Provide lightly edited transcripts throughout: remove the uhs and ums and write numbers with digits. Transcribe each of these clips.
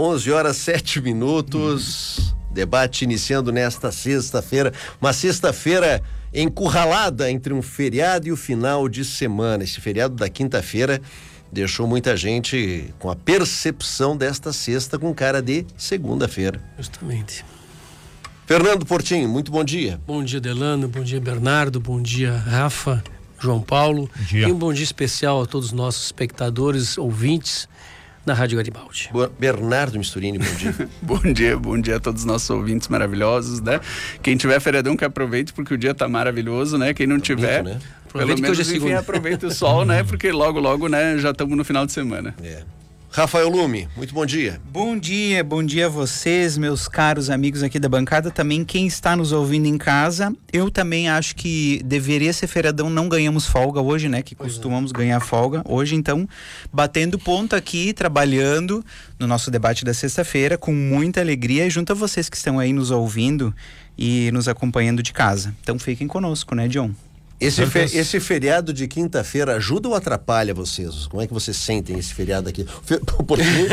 11 horas 7 minutos. Debate iniciando nesta sexta-feira. Uma sexta-feira encurralada entre um feriado e o final de semana. Esse feriado da quinta-feira deixou muita gente com a percepção desta sexta com cara de segunda-feira. Justamente. Fernando Portinho, muito bom dia. Bom dia, Delano. Bom dia, Bernardo. Bom dia, Rafa, João Paulo. Bom dia. E um bom dia especial a todos os nossos espectadores, ouvintes da Rádio Garibaldi. Bernardo Misturini, bom dia. Bom dia a todos os nossos ouvintes maravilhosos, né? Quem tiver feriadão que aproveite, porque o dia tá maravilhoso, né? Quem não tiver, né? Aproveita que hoje é segunda. Aproveita o sol, né? Porque logo, né, já estamos no final de semana. Rafael Lume, muito bom dia. Bom dia a vocês, meus caros amigos aqui da bancada, também quem está nos ouvindo em casa. Eu também acho que deveria ser feriadão, não ganhamos folga hoje, né, que costumamos ganhar folga hoje, então, batendo ponto aqui, trabalhando no nosso debate da sexta-feira, com muita alegria, junto a vocês que estão aí nos ouvindo e nos acompanhando de casa. Então fiquem conosco, né, John? Esse feriado de quinta-feira ajuda ou atrapalha vocês? Como é que vocês sentem esse feriado aqui? O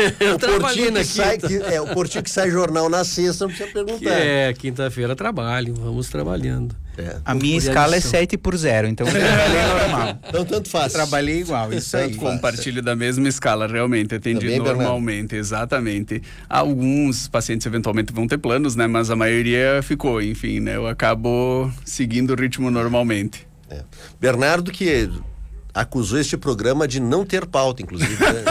Portinho que sai jornal na sexta, não precisa perguntar. Quinta-feira trabalho, vamos trabalhando. A minha escala é 7/0, então eu trabalhei normal. Então tanto faz. Trabalhei igual, isso aí. Compartilho da mesma escala, realmente, atendido também, normalmente, Bernardo? Exatamente. Alguns pacientes eventualmente vão ter planos, né? Mas a maioria ficou, enfim, né? Eu acabo seguindo o ritmo normalmente. Bernardo, que acusou este programa de não ter pauta, inclusive. Né?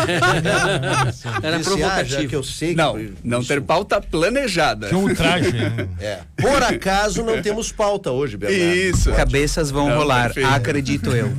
Era provocativo. Que eu sei não ter pauta planejada. Que ultraje. Por acaso não temos pauta hoje, Bernardo. Isso. Cabeças vão rolar, perfeito. Acredito eu.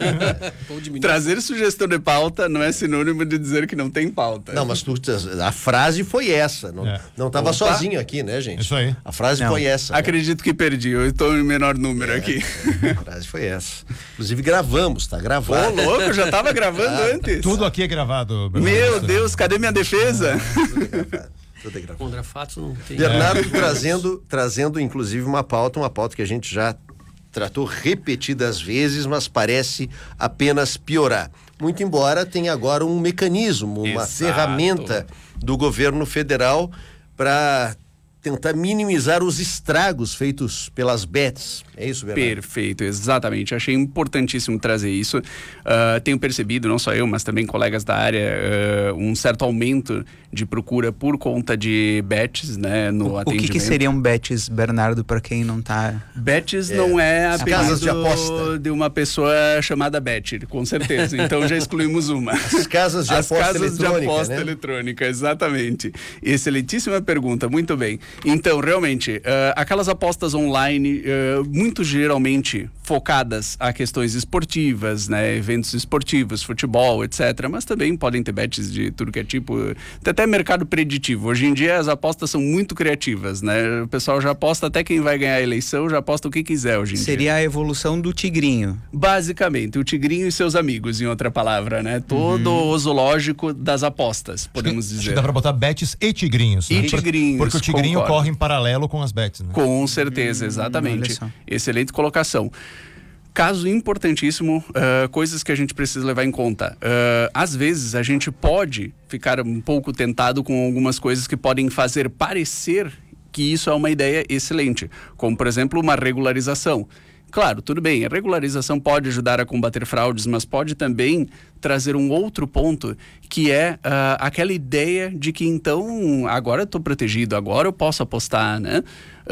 Trazer sugestão de pauta não é sinônimo de dizer que não tem pauta. Não, mas a frase foi essa. Não estava sozinho aqui, né, gente? Isso aí. A frase foi essa. Acredito que perdi, eu estou em menor número aqui. A frase foi essa. Inclusive gravamos, tá gravado. Louco, eu já tava gravando antes. Tudo aqui é gravado, Bernardo. Meu Deus, cadê minha defesa? Tudo é gravado. Contra fatos não tem. Bernardo trazendo inclusive uma pauta que a gente já tratou repetidas vezes, mas parece apenas piorar. Muito embora tenha agora um mecanismo, uma ferramenta do governo federal para tentar minimizar os estragos feitos pelas bets. É isso, Bernardo? Perfeito, exatamente. Achei importantíssimo trazer isso. Tenho percebido, não só eu, mas também colegas da área, um certo aumento de procura por conta de bets, né, no atendimento. O que seriam bets, Bernardo, para quem não tá... Bets não é a casas de aposta de uma pessoa chamada Bet, com certeza. Então já excluímos uma. As casas de aposta eletrônica, exatamente. Excelentíssima pergunta, muito bem. Então, realmente, aquelas apostas online, muito geralmente focadas a questões esportivas, né, eventos esportivos, futebol, etc. Mas também podem ter bets de tudo que é tipo, até mercado preditivo. Hoje em dia as apostas são muito criativas, né? O pessoal já aposta até quem vai ganhar a eleição, já aposta o que quiser hoje em dia. Seria a evolução do tigrinho. Basicamente, o tigrinho e seus amigos, em outra palavra, né? Todo o zoológico das apostas, podemos dizer. Acho que dá pra botar bets e tigrinhos. E tigrinhos, porque o tigrinho corre em paralelo com as bets, né? Com certeza, exatamente. Excelente colocação. Caso importantíssimo, coisas que a gente precisa levar em conta. Às vezes a gente pode ficar um pouco tentado com algumas coisas que podem fazer parecer que isso é uma ideia excelente, como por exemplo uma regularização. Claro, tudo bem, a regularização pode ajudar a combater fraudes, mas pode também trazer um outro ponto, que é aquela ideia de que então, agora eu estou protegido, agora eu posso apostar, né?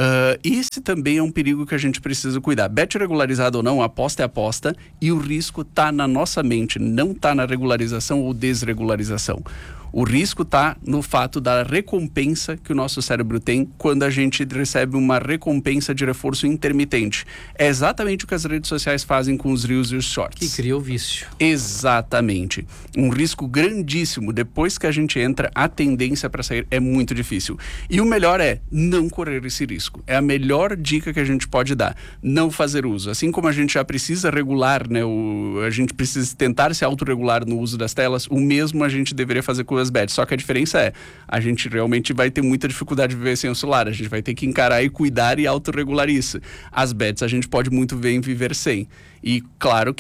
Esse também é um perigo que a gente precisa cuidar. Bet regularizado ou não, aposta é aposta, e o risco está na nossa mente, não está na regularização ou desregularização. O risco está no fato da recompensa que o nosso cérebro tem quando a gente recebe uma recompensa de reforço intermitente. É exatamente o que as redes sociais fazem com os reels e os shorts. Que cria o vício. Exatamente. Um risco grandíssimo. Depois que a gente entra, a tendência para sair é muito difícil. E o melhor é não correr esse risco. É a melhor dica que a gente pode dar. Não fazer uso. Assim como a gente já precisa regular, né, a gente precisa tentar se autorregular no uso das telas, o mesmo a gente deveria fazer com as bets. Só que a diferença é, a gente realmente vai ter muita dificuldade de viver sem o celular. A gente vai ter que encarar e cuidar e autorregular isso. As bets a gente pode muito bem viver sem. E claro que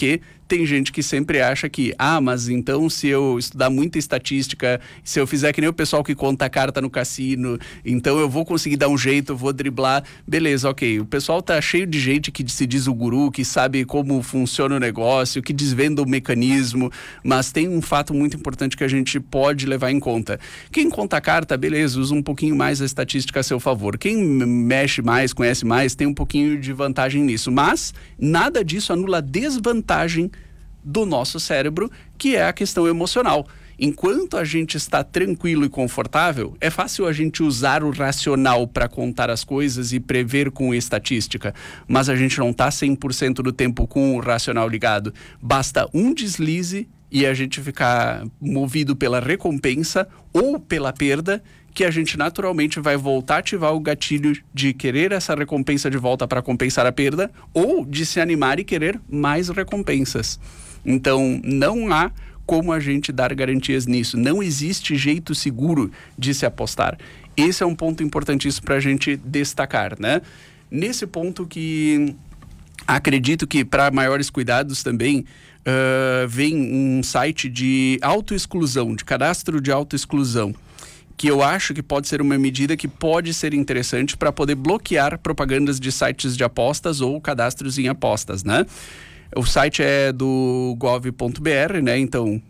tem gente que sempre acha que, mas então se eu estudar muita estatística, se eu fizer que nem o pessoal que conta a carta no cassino, então eu vou conseguir dar um jeito, eu vou driblar. Beleza, ok. O pessoal tá cheio de gente que se diz o guru, que sabe como funciona o negócio, que desvenda o mecanismo, mas tem um fato muito importante que a gente pode levar em conta. Quem conta a carta, beleza, usa um pouquinho mais a estatística a seu favor. Quem mexe mais, conhece mais, tem um pouquinho de vantagem nisso. Mas nada disso anula a desvantagem do nosso cérebro, que é a questão emocional. Enquanto a gente está tranquilo e confortável, é fácil a gente usar o racional para contar as coisas e prever com estatística, mas a gente não está 100% do tempo com o racional ligado. Basta um deslize e a gente ficar movido pela recompensa ou pela perda, que a gente naturalmente vai voltar a ativar o gatilho de querer essa recompensa de volta para compensar a perda, ou de se animar e querer mais recompensas. Então, não há como a gente dar garantias nisso. Não existe jeito seguro de se apostar. Esse é um ponto importantíssimo para a gente destacar, né? Nesse ponto que acredito que para maiores cuidados também vem um site de autoexclusão, de cadastro de autoexclusão, que eu acho que pode ser uma medida que pode ser interessante para poder bloquear propagandas de sites de apostas ou cadastros em apostas, né? O site é do gov.br, né? Então,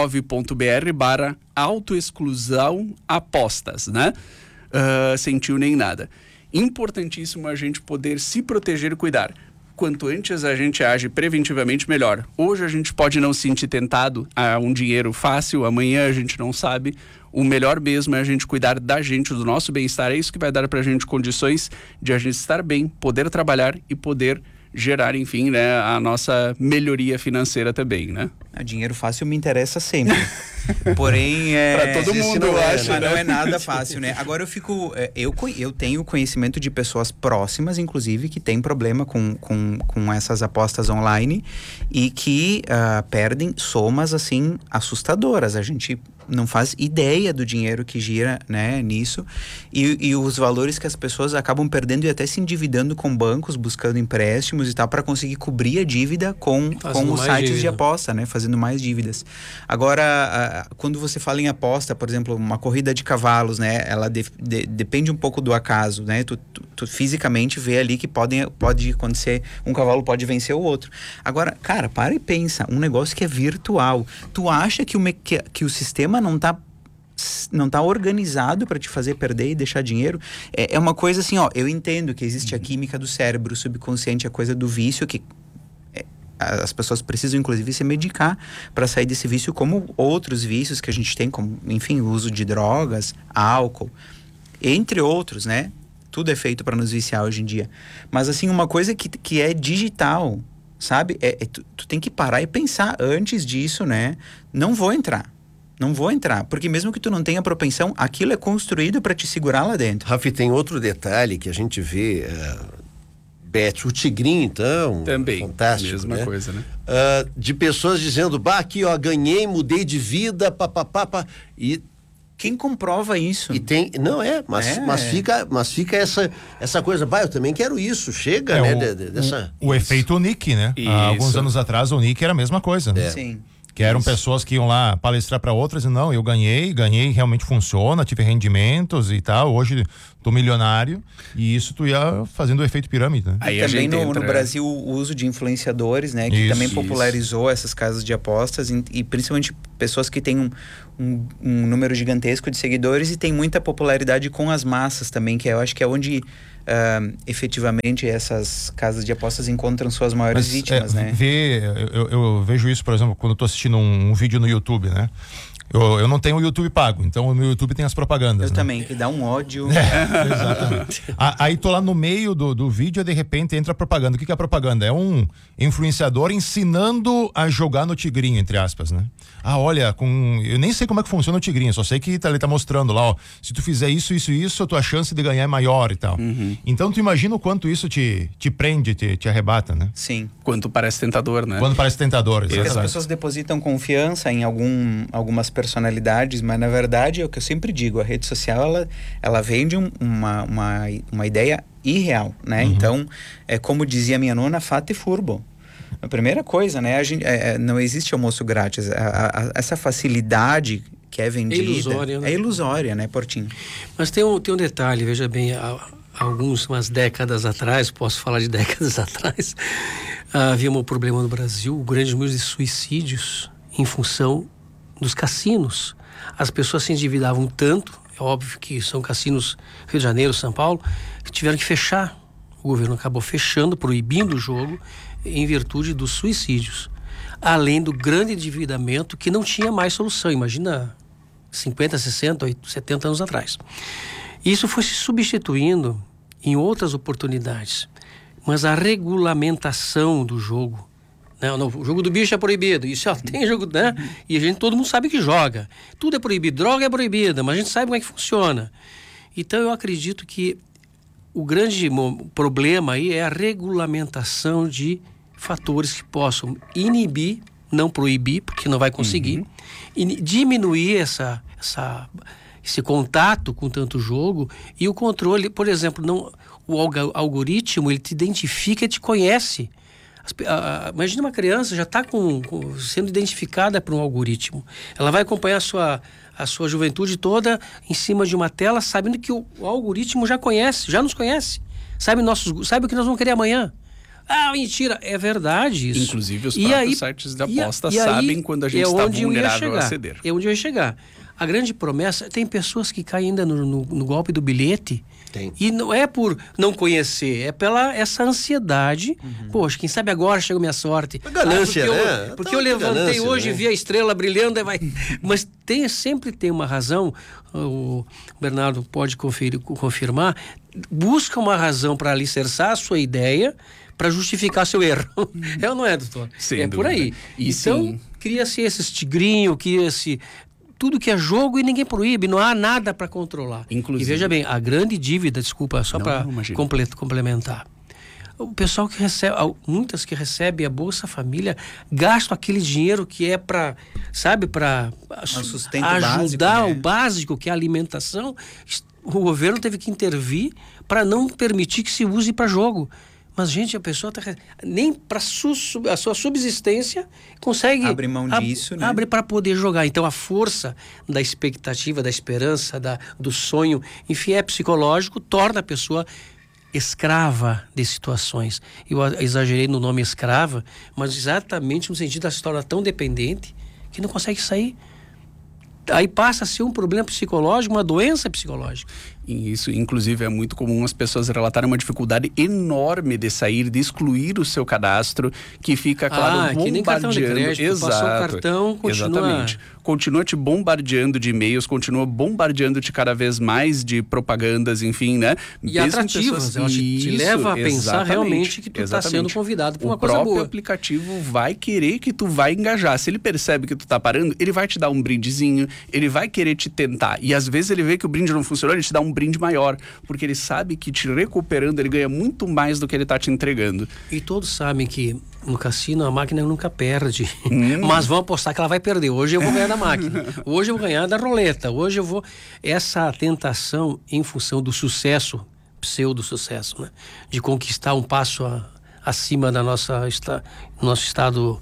gov.br/autoexclusão apostas, né? Sem tio nem nada. Importantíssimo a gente poder se proteger e cuidar. Quanto antes a gente age preventivamente, melhor. Hoje a gente pode não se sentir tentado a um dinheiro fácil, amanhã a gente não sabe. O melhor mesmo é a gente cuidar da gente, do nosso bem-estar. É isso que vai dar pra gente condições de a gente estar bem, poder trabalhar e poder gerar, enfim, né, a nossa melhoria financeira também, né? Dinheiro fácil me interessa sempre. Porém, para todo mundo, eu acho, mas não é nada fácil, né? Agora eu tenho conhecimento de pessoas próximas, inclusive, que têm problema com essas apostas online e que perdem somas, assim, assustadoras. A gente não faz ideia do dinheiro que gira, né, nisso, e os valores que as pessoas acabam perdendo e até se endividando com bancos, buscando empréstimos e tal, para conseguir cobrir a dívida com os sites de aposta, né, fazendo mais dívidas. Agora, quando você fala em aposta, por exemplo, uma corrida de cavalos, né, ela depende um pouco do acaso, né, tu fisicamente vê ali que pode acontecer, um cavalo pode vencer o outro. Agora, cara, para e pensa, um negócio que é virtual, tu acha que o sistema não tá organizado para te fazer perder e deixar dinheiro? É uma coisa assim, ó, eu entendo que existe a química do cérebro, o subconsciente, a coisa do vício, que as pessoas precisam inclusive se medicar para sair desse vício, como outros vícios que a gente tem, como, enfim, o uso de drogas, álcool, entre outros, né? Tudo é feito para nos viciar hoje em dia. Mas assim, uma coisa que é digital, sabe? Tu tem que parar e pensar antes disso, né? Não vou entrar, porque mesmo que tu não tenha propensão, aquilo é construído para te segurar lá dentro. Rafi, tem outro detalhe que a gente vê, Bet, o Tigrinho, então, também, fantástico, mesma né? coisa, né? De pessoas dizendo, aqui, ó, ganhei, mudei de vida, papapá, e quem comprova isso? E tem, mas fica essa coisa, eu também quero isso, chega, né? O efeito Nick, né? Há alguns anos atrás o Nick era a mesma coisa, né? Sim. Que eram pessoas que iam lá palestrar para outras e não, eu ganhei, realmente funciona, tive rendimentos e tal, hoje tô milionário, e isso tu ia fazendo o efeito pirâmide, né? Aí também no Brasil o uso de influenciadores, né? Que também popularizou essas casas de apostas e principalmente pessoas que têm um número gigantesco de seguidores e tem muita popularidade com as massas também, que eu acho que é onde efetivamente essas casas de apostas encontram suas maiores vítimas, né? Eu vejo isso, por exemplo, quando eu tô assistindo um vídeo no YouTube, né? Eu não tenho o YouTube pago, então no YouTube tem as propagandas. Eu também, que dá um ódio. Exatamente. Aí tô lá no meio do vídeo e de repente entra a propaganda. O que é a propaganda? É um influenciador ensinando a jogar no tigrinho, entre aspas, né? Olha, eu nem sei como é que funciona o tigrinho, só sei que ele tá mostrando lá, ó, se tu fizer isso, a tua chance de ganhar é maior e tal. Uhum. Então tu imagina o quanto isso te prende, te arrebata, né? Sim. Quanto parece tentador, né? Quando parece tentador, porque as pessoas depositam confiança em algumas personalidades, mas na verdade é o que eu sempre digo, a rede social ela vende uma ideia irreal, né? Uhum. Então, como dizia minha nona, fate furbo. A primeira coisa, né? Não existe almoço grátis. Essa facilidade que é vendida... É ilusória, né, Portinho? Mas tem um detalhe, veja bem, umas décadas atrás, posso falar de décadas atrás, havia um problema no Brasil, o grande número de suicídios em função dos cassinos. As pessoas se endividavam tanto, é óbvio que são cassinos Rio de Janeiro, São Paulo, que tiveram que fechar. O governo acabou fechando, proibindo o jogo em virtude dos suicídios. Além do grande endividamento que não tinha mais solução. Imagina 50, 60, 70 anos atrás. Isso foi se substituindo em outras oportunidades. Mas a regulamentação do jogo, né? O jogo do bicho é proibido. Isso tem jogo, né? E todo mundo sabe que joga. Tudo é proibido, droga é proibida, mas a gente sabe como é que funciona. Então eu acredito que o grande problema aí é a regulamentação de fatores que possam inibir, não proibir, porque não vai conseguir, diminuir esse contato com tanto jogo e o controle. Por exemplo, o algoritmo, ele te identifica e te conhece. Imagina uma criança já está sendo identificada por um algoritmo. Ela vai acompanhar a sua juventude toda em cima de uma tela, sabendo que o algoritmo já nos conhece. Sabe o que nós vamos querer amanhã. Mentira, é verdade isso. Inclusive os próprios sites de aposta sabem quando a gente está vulnerável a ceder. É onde eu ia chegar. A grande promessa, tem pessoas que caem ainda no golpe do bilhete. Tem. E não é por não conhecer, é pela essa ansiedade. Poxa, quem sabe agora chegou minha sorte. A ganância, né? Porque eu levantei ganância, hoje, né? Vi a estrela brilhando. Mas sempre tem uma razão, o Bernardo pode confirmar, busca uma razão para alicerçar a sua ideia, para justificar seu erro. É ou não é, doutor? Sem dúvida. Por aí. Então, cria-se esses tigrinhos, cria-se tudo que é jogo e ninguém proíbe, não há nada para controlar. Inclusive. E veja bem, a grande dívida, desculpa, só para complementar. O pessoal que recebe, muitas que recebem a Bolsa Família, gastam aquele dinheiro que é para, para ajudar o básico, que é a alimentação. O governo teve que intervir para não permitir que se use para jogo. Mas, gente, a pessoa nem para a sua subsistência consegue... Abre mão disso, né? Abre para poder jogar. Então, a força da expectativa, da esperança, do sonho, enfim, é psicológico, torna a pessoa escrava de situações. Eu exagerei no nome escrava, mas exatamente no sentido de se torna tão dependente que não consegue sair. Aí passa a ser um problema psicológico, uma doença psicológica. E isso, inclusive, é muito comum as pessoas relatarem uma dificuldade enorme de sair, de excluir o seu cadastro, que fica, claro, bombardeando. Que nem cartão de crédito, exato, passou o cartão, continua... Exatamente. Continua te bombardeando de e-mails, continua bombardeando-te cada vez mais de propagandas, enfim, né? E atrativas, ela te leva a pensar realmente que tu está sendo convidado para uma coisa boa. O próprio aplicativo vai querer que tu vai engajar. Se ele percebe que tu tá parando, ele vai te dar um brindezinho, ele vai querer te tentar. E às vezes ele vê que o brinde não funcionou, ele te dá um brinde maior, porque ele sabe que te recuperando ele ganha muito mais do que ele tá te entregando. E todos sabem que no cassino a máquina nunca perde, mas vão apostar que ela vai perder. Hoje eu vou ganhar da máquina, hoje eu vou ganhar da roleta, hoje eu vou... Essa tentação em função do sucesso, pseudo-sucesso, né? De conquistar um passo acima da nosso estado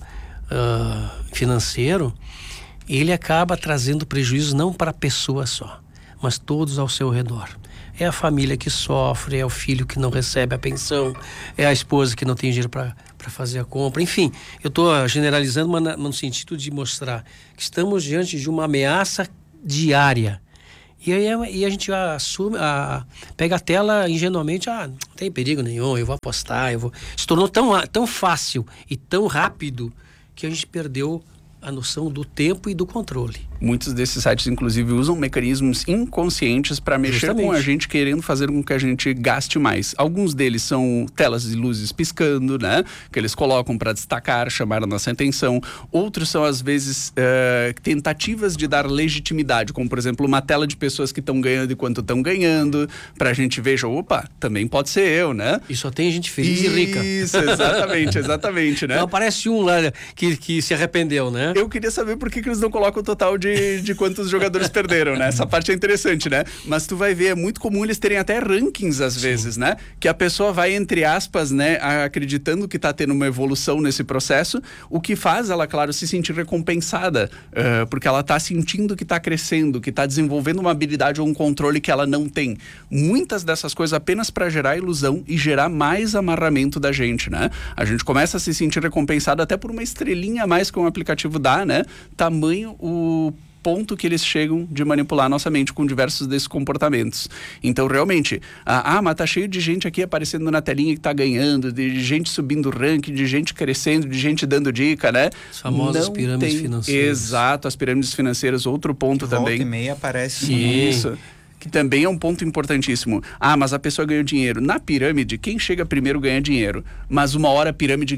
financeiro, ele acaba trazendo prejuízos não para a pessoa só, mas todos ao seu redor. É a família que sofre, é o filho que não recebe a pensão, é a esposa que não tem dinheiro para fazer a compra. Enfim, eu estou generalizando, mas no sentido de mostrar que estamos diante de uma ameaça diária. E aí a gente pega a tela ingenuamente, não tem perigo nenhum, eu vou apostar, Se tornou tão fácil e tão rápido que a gente perdeu a noção do tempo e do controle. Muitos desses sites, inclusive, usam mecanismos inconscientes para mexer com a gente, querendo fazer com que a gente gaste mais. Alguns deles são telas de luzes piscando, né? Que eles colocam para destacar, chamar a nossa atenção. Outros são, às vezes, tentativas de dar legitimidade, como, por exemplo, uma tela de pessoas que estão ganhando e quanto estão ganhando, para a gente veja, opa, também pode ser eu, né? E só tem gente feliz e rica. Isso, exatamente, né? Então aparece um lá que se arrependeu, né? Eu queria saber por que eles não colocam o total de de quantos jogadores perderam, né? Essa parte é interessante, né? Mas tu vai ver, é muito comum eles terem até rankings às vezes, né? Que a pessoa vai, entre aspas, né, acreditando que tá tendo uma evolução nesse processo, o que faz ela, claro, se sentir recompensada, porque ela tá sentindo que tá crescendo, que tá desenvolvendo uma habilidade ou um controle que ela não tem. Muitas dessas coisas apenas para gerar ilusão e gerar mais amarramento da gente, né? A gente começa a se sentir recompensado até por uma estrelinha a mais que um aplicativo dá, né? Tamanho o ponto que eles chegam de manipular a nossa mente com diversos desses comportamentos. Então, realmente, mas tá cheio de gente aqui aparecendo na telinha que tá ganhando, de gente subindo o ranking, de gente crescendo, de gente dando dica, né? As famosas pirâmides financeiras. Exato, as pirâmides financeiras, outro ponto também. Volta e meia aparece. Isso. Que também é um ponto importantíssimo. Mas a pessoa ganhou dinheiro. Na pirâmide, quem chega primeiro ganha dinheiro. Mas uma hora a pirâmide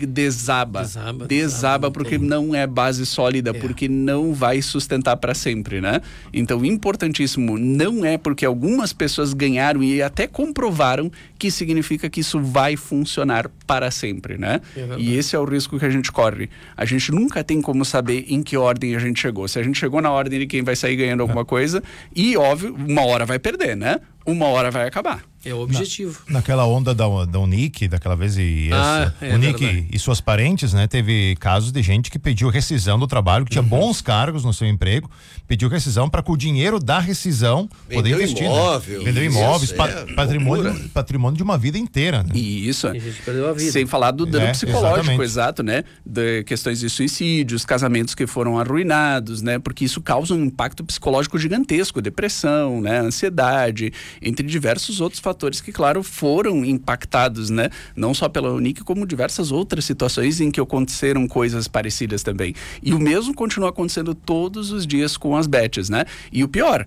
desaba porque não é base sólida, porque não vai sustentar para sempre, né? Então, importantíssimo, não é porque algumas pessoas ganharam e até comprovaram que significa que isso vai funcionar para sempre, né? E esse é o risco que a gente corre. A gente nunca tem como saber em que ordem a gente chegou. Se a gente chegou na ordem de quem vai sair ganhando alguma coisa, e óbvio, uma hora vai perder, né? Uma hora vai acabar. É o objetivo. Naquela onda da Unic, daquela vez, Unic e suas parentes, né? Teve casos de gente que pediu rescisão do trabalho, que tinha bons cargos no seu emprego, pediu rescisão para com o dinheiro da rescisão poder investir. Vendeu imóveis, patrimônio de uma vida inteira. Né? Isso. E a gente perdeu a vida. Sem falar do dano psicológico, exatamente. exato, né? De questões de suicídios, casamentos que foram arruinados, né? Porque isso causa um impacto psicológico gigantesco, depressão, né? Ansiedade, entre diversos outros fatores que, claro, foram impactados, né? Não só pela Unic, como diversas outras situações em que aconteceram coisas parecidas também. E o mesmo continua acontecendo todos os dias com as bets, né? E o pior,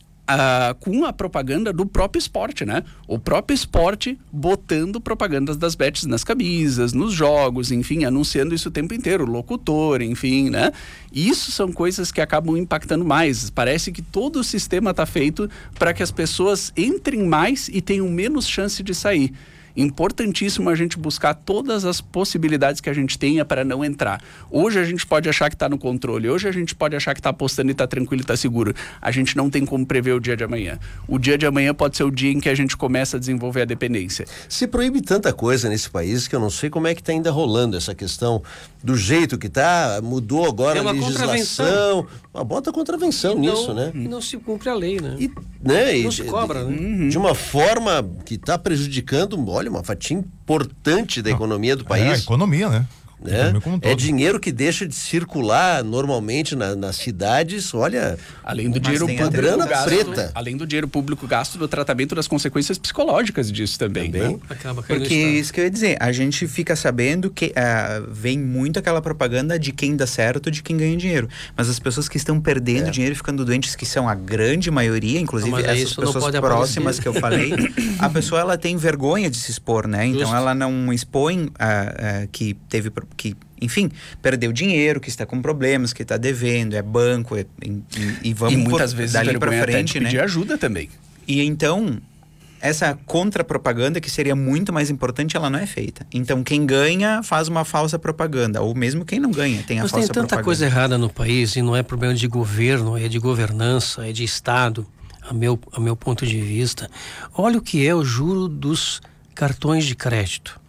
com a propaganda do próprio esporte, né? O próprio esporte botando propagandas das bets nas camisas, nos jogos, enfim, anunciando isso o tempo inteiro, locutor, enfim, né? Isso são coisas que acabam impactando mais. Parece que todo o sistema está feito para que as pessoas entrem mais e tenham menos chance de sair. Importantíssimo a gente buscar todas as possibilidades que a gente tenha para não entrar. Hoje a gente pode achar que está no controle, hoje a gente pode achar que está apostando e está tranquilo e está seguro. A gente não tem como prever o dia de amanhã. O dia de amanhã pode ser o dia em que a gente começa a desenvolver a dependência. Se proíbe tanta coisa nesse país que eu não sei como é que está ainda rolando essa questão do jeito que está, mudou agora a legislação. Bota contravenção nisso, né? E não se cumpre a lei, né? Não se cobra, né? De uma forma que está prejudicando, olha, uma fatia importante da economia do país. É a economia, né? É dinheiro que deixa de circular normalmente nas cidades, olha, além do dinheiro grana preta. Além do dinheiro público gasto no tratamento das consequências psicológicas disso também. Né? Porque isso que eu ia dizer, a gente fica sabendo que vem muito aquela propaganda de quem dá certo, de quem ganha dinheiro. Mas as pessoas que estão perdendo dinheiro e ficando doentes, que são a grande maioria, inclusive essas pessoas próximas que eu falei, a pessoa ela tem vergonha de se expor, né? Então ela não expõe que teve enfim, perdeu dinheiro, que está com problemas, que está devendo, é banco, e vamos muitas vezes dali para frente, até de pedir ajuda também. E então, essa contra-propaganda, que seria muito mais importante, ela não é feita. Então, quem ganha faz uma falsa propaganda, ou mesmo quem não ganha tem a falsa propaganda. Mas tem tanta coisa errada no país, e não é problema de governo, é de governança, é de Estado, a meu ponto de vista. Olha o que é o juro dos cartões de crédito.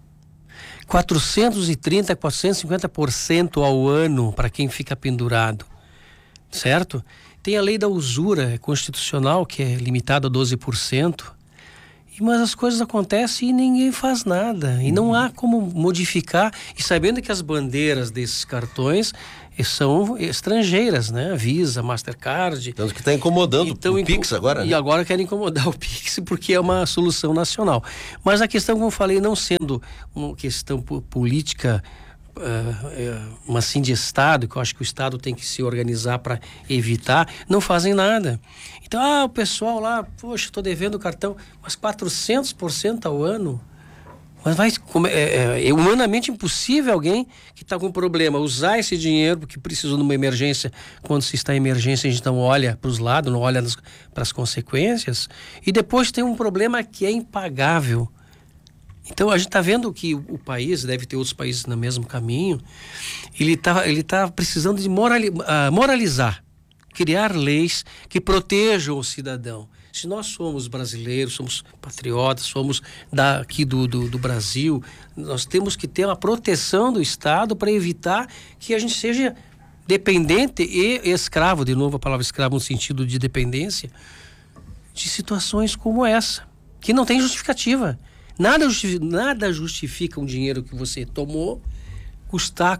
430%, 450% ao ano para quem fica pendurado, certo? Tem a lei da usura constitucional, que é limitada a 12%, mas as coisas acontecem e ninguém faz nada, e não há como modificar, e sabendo que as bandeiras desses cartões são estrangeiras, né? Visa, Mastercard. Tanto que está incomodando o Pix agora, né? E agora querem incomodar o Pix porque é uma solução nacional. Mas a questão, como eu falei, não sendo uma questão política, mas sim de Estado, que eu acho que o Estado tem que se organizar para evitar, não fazem nada. Então, o pessoal lá, poxa, estou devendo o cartão, mas 400% ao ano. Mas é humanamente impossível alguém que está com problema usar esse dinheiro porque precisou de uma emergência. Quando se está em emergência, a gente não olha para os lados, não olha para as consequências, e depois tem um problema que é impagável. Então a gente está vendo que o país, deve ter outros países no mesmo caminho, ele tá precisando de moralizar criar leis que protejam o cidadão. Se nós somos brasileiros, somos patriotas, somos daqui do Brasil, nós temos que ter uma proteção do Estado para evitar que a gente seja dependente e escravo, de novo a palavra escravo no sentido de dependência, de situações como essa, que não tem justificativa. Nada justifica um dinheiro que você tomou custar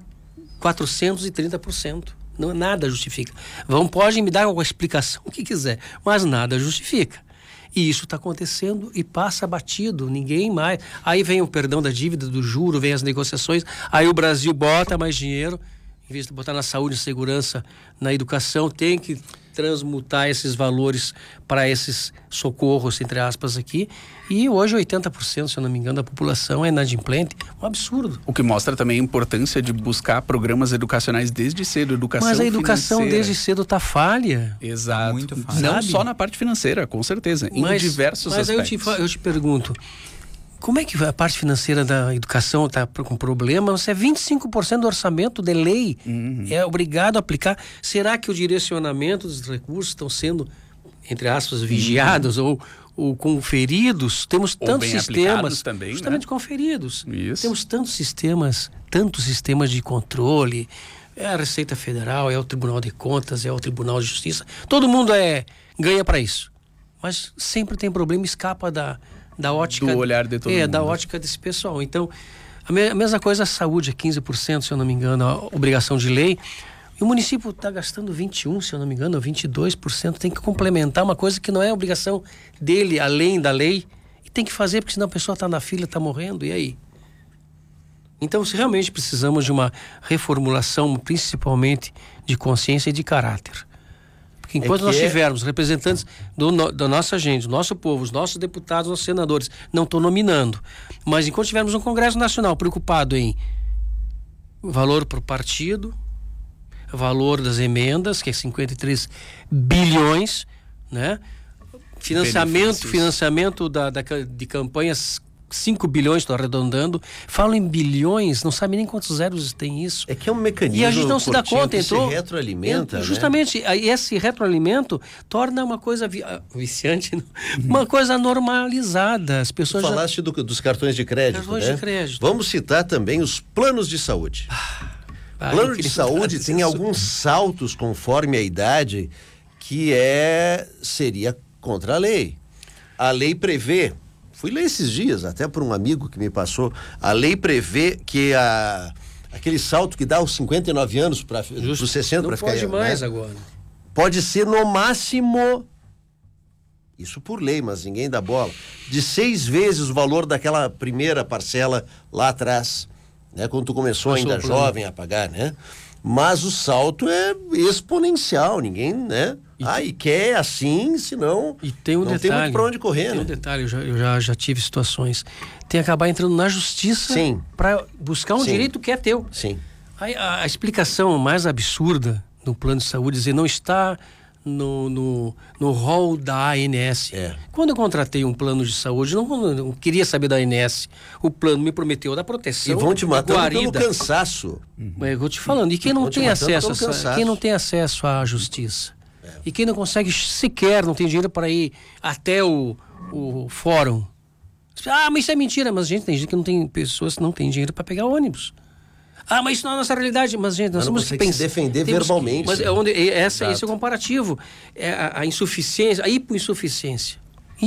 430%. Não, nada justifica. Pode me dar alguma explicação, o que quiser, mas nada justifica. E isso está acontecendo e passa batido, ninguém mais. Aí vem o perdão da dívida, do juro, vem as negociações, aí o Brasil bota mais dinheiro, em vez de botar na saúde, na segurança, na educação, tem que transmutar esses valores para esses socorros, entre aspas, aqui. E hoje 80%, se eu não me engano, da população é inadimplente. Um absurdo. O que mostra também a importância de buscar programas educacionais desde cedo, educação financeira. Mas a educação financeira. desde cedo está falha. Exato. Muito falha. Não Sabe? só na parte financeira, com certeza, em diversos aspectos. Mas aí eu te pergunto, como é que a parte financeira da educação está com problema? Você é 25% do orçamento de lei, é obrigado a aplicar. Será que o direcionamento dos recursos estão sendo, entre aspas, vigiados ou conferidos? Temos tantos sistemas também, justamente né? conferidos. Isso. Temos tantos sistemas de controle. É a Receita Federal, é o Tribunal de Contas, é o Tribunal de Justiça. Todo mundo ganha para isso. Mas sempre tem problema, escapa da ótica do olhar de todo mundo. Da ótica desse pessoal. Então, a mesma coisa a saúde, é 15%, se eu não me engano, a obrigação de lei. E o município está gastando 21%, se eu não me engano, ou 22%. Tem que complementar uma coisa que não é obrigação dele, além da lei. E tem que fazer, porque senão a pessoa está na fila, está morrendo. E aí? Então, se realmente precisamos de uma reformulação, principalmente de consciência e de caráter. Porque enquanto nós tivermos representantes da nossa gente, do nosso povo, os nossos deputados, nossos senadores, não estou nominando, mas enquanto tivermos um Congresso Nacional preocupado em valor para o partido, valor das emendas, que é 53 bilhões, né? Financiamento de campanhas, 5 bilhões, estou arredondando. Falo em bilhões, não sabe nem quantos zeros tem isso. É que é um mecanismo e a gente não se dá conta, se retroalimenta, justamente, né? Esse retroalimento torna uma coisa viciante, uma coisa normalizada. As pessoas falaste dos cartões de crédito, cartões de crédito. Vamos citar também os planos de saúde. Plano de saúde tem alguns saltos conforme a idade que seria contra a lei. A lei prevê, fui ler esses dias, até por um amigo que me passou, a lei prevê que aquele salto que dá aos 59 anos para os 60 para ficar... Não pode mais agora. Pode ser no máximo, isso por lei, mas ninguém dá bola, de 6 vezes o valor daquela primeira parcela lá atrás, né? Quando tu começou ainda jovem a pagar, né? Mas o salto é exponencial, ninguém, né? E quer assim, senão e tem não tem muito para onde correr, tem né? Um detalhe, eu já tive situações. Tem que acabar entrando na justiça para buscar um direito que é teu. Sim. A explicação mais absurda do plano de saúde é dizer não está no rol da ANS. Quando eu contratei um plano de saúde, não queria saber da ANS. O plano me prometeu da proteção. E vão te matando pelo cansaço. Eu vou te falando. E quem não tem acesso à justiça? E quem não consegue sequer, não tem dinheiro para ir até o fórum. Mas isso é mentira. Mas, gente, tem gente que não tem pessoas que não têm dinheiro para pegar ônibus. Mas isso não é a nossa realidade. Mas, gente, nós temos que pensar, se defender verbalmente. Mas esse é o comparativo. É a insuficiência, a hipossuficiência.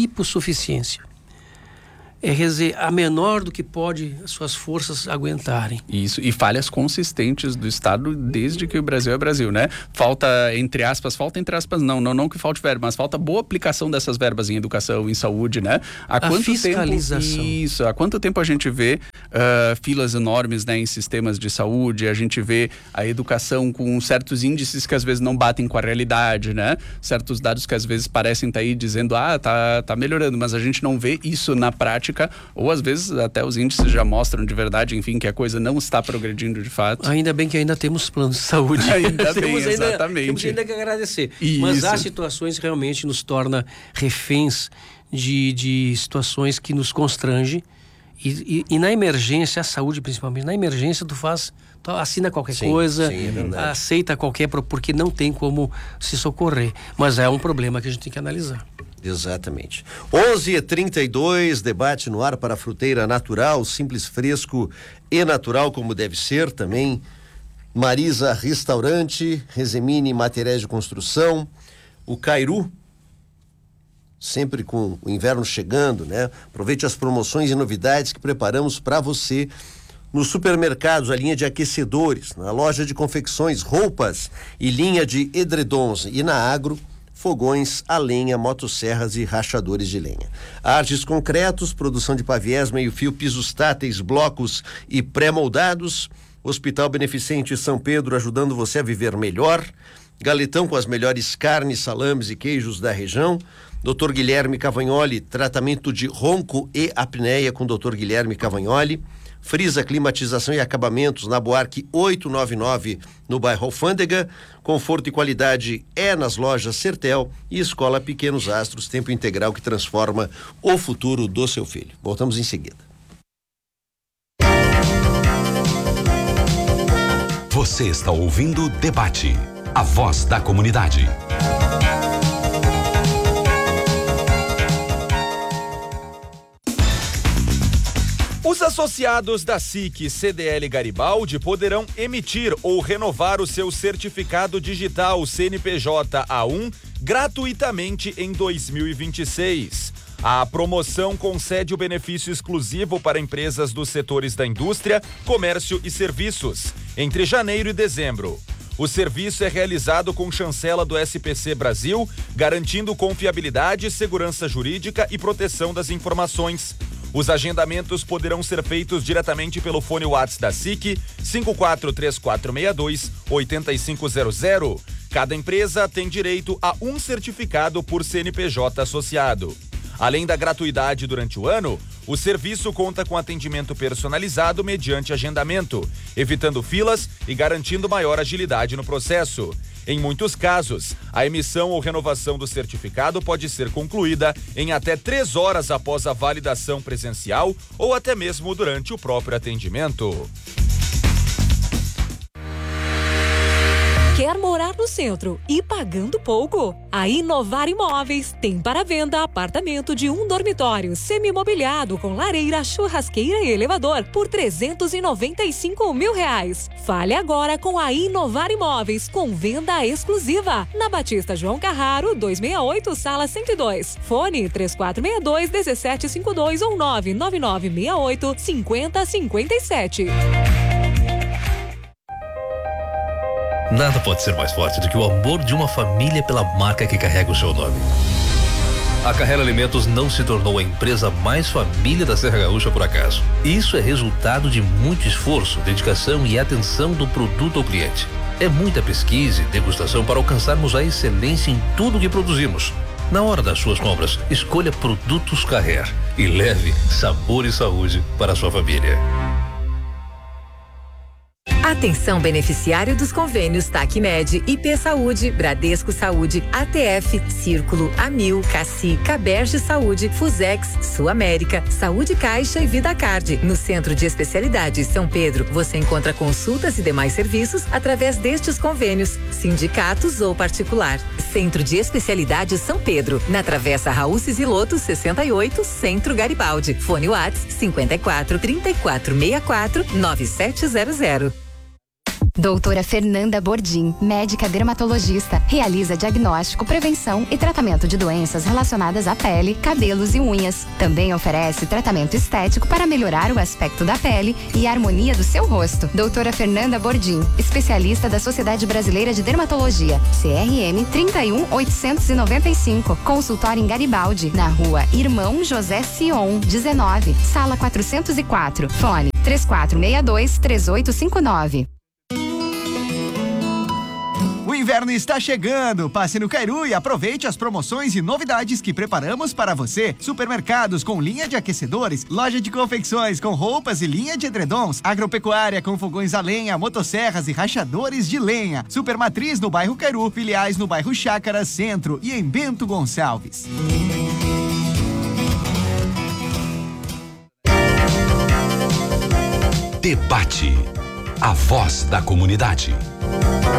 É dizer, a menor do que pode as suas forças aguentarem. Isso, e falhas consistentes do Estado desde que o Brasil é Brasil, né? Falta entre aspas, não que falte verba, mas falta boa aplicação dessas verbas em educação, em saúde, né? A fiscalização. Isso, há quanto tempo a gente vê filas enormes, né, em sistemas de saúde, a gente vê a educação com certos índices que às vezes não batem com a realidade, né? Certos dados que às vezes parecem estar aí dizendo, tá melhorando, mas a gente não vê isso na prática, ou às vezes até os índices já mostram de verdade, enfim, que a coisa não está progredindo de fato. Ainda bem que ainda temos planos de saúde. Exatamente. Temos ainda que agradecer. Isso. Mas há situações que realmente nos torna reféns de situações que nos constrangem. E na emergência, a saúde principalmente, na emergência tu faz Então, assina qualquer coisa, aceita qualquer, porque não tem como se socorrer. Mas é um problema que a gente tem que analisar. Exatamente. 11h32, debate no ar para a fruteira natural, simples, fresco e natural, como deve ser também. Marisa Restaurante, Resemini Materiais de Construção, o Cairu, sempre com o inverno chegando, né? Aproveite as promoções e novidades que preparamos para você nos supermercados, a linha de aquecedores, na loja de confecções, roupas e linha de edredons, e na Agro, fogões a lenha, motosserras e rachadores de lenha. Artes concretos, produção de paviés, meio-fio, pisos táteis, blocos e pré-moldados. Hospital Beneficente São Pedro, ajudando você a viver melhor. Galetão com as melhores carnes, salames e queijos da região. Dr. Guilherme Cavagnoli, tratamento de ronco e apneia com Dr. Guilherme Cavagnoli. Frisa Climatização e Acabamentos, na Buarque 899, no bairro Alfândega. Conforto e qualidade é nas lojas Sertel. E Escola Pequenos Astros, tempo integral que transforma o futuro do seu filho. Voltamos em seguida. Você está ouvindo Debate, a voz da comunidade. Os associados da SIC CDL Garibaldi poderão emitir ou renovar o seu certificado digital CNPJ A1 gratuitamente em 2026. A promoção concede o benefício exclusivo para empresas dos setores da indústria, comércio e serviços, entre janeiro e dezembro. O serviço é realizado com chancela do SPC Brasil, garantindo confiabilidade, segurança jurídica e proteção das informações. Os agendamentos poderão ser feitos diretamente pelo fone WhatsApp da SIC 543462-8500. Cada empresa tem direito a um certificado por CNPJ associado. Além da gratuidade durante o ano, o serviço conta com atendimento personalizado mediante agendamento, evitando filas e garantindo maior agilidade no processo. Em muitos casos, a emissão ou renovação do certificado pode ser concluída em até 3 horas após a validação presencial ou até mesmo durante o próprio atendimento. Quer morar no centro e pagando pouco? A Inovar Imóveis tem para venda apartamento de 1 dormitório semi-mobiliado com lareira, churrasqueira e elevador por R$395 mil. Fale agora com a Inovar Imóveis com venda exclusiva na Batista João Carraro 268, sala 102. Fone 3462-1752 ou 99968-5057. Nada pode ser mais forte do que o amor de uma família pela marca que carrega o seu nome. A Carrera Alimentos não se tornou a empresa mais família da Serra Gaúcha por acaso. Isso é resultado de muito esforço, dedicação e atenção do produto ao cliente. É muita pesquisa e degustação para alcançarmos a excelência em tudo que produzimos. Na hora das suas compras, escolha Produtos Carrer e leve sabor e saúde para a sua família. Atenção beneficiário dos convênios TACMED, IP Saúde, Bradesco Saúde, ATF, Círculo, Amil, Cassi, Caberge Saúde, Fusex, Sul América, Saúde Caixa e Vida Card. No Centro de Especialidades São Pedro, você encontra consultas e demais serviços através destes convênios, sindicatos ou particular. Centro de Especialidades São Pedro, na Travessa Raul Ciziloto 68, Centro Garibaldi. Fone WhatsApp 54 34 64 9700. Doutora Fernanda Bordim, médica dermatologista, realiza diagnóstico, prevenção e tratamento de doenças relacionadas à pele, cabelos e unhas. Também oferece tratamento estético para melhorar o aspecto da pele e a harmonia do seu rosto. Doutora Fernanda Bordim, especialista da Sociedade Brasileira de Dermatologia, CRM 31895, consultório em Garibaldi, na rua Irmão José Sion, 19, sala 404, fone 3462-3859. O inverno está chegando. Passe no Cairu e aproveite as promoções e novidades que preparamos para você. Supermercados com linha de aquecedores, loja de confecções com roupas e linha de edredons, agropecuária com fogões a lenha, motosserras e rachadores de lenha. Supermatriz no bairro Cairu, filiais no bairro Chácara Centro e em Bento Gonçalves. Debate. a voz da comunidade.